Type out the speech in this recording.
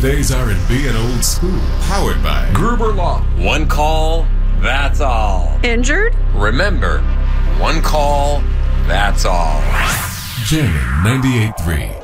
today's R&B and old school. Powered by Gruber Law. One call, that's all. Injured? Remember, one call, that's all. Jamming 98.3.